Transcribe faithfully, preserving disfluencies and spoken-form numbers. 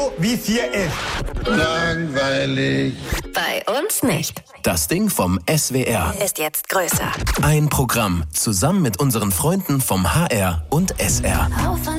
wie vier F. Langweilig. Bei uns nicht. Das Ding vom S W R Ist jetzt größer. Ein Programm zusammen mit unseren Freunden vom H R und S R. Auf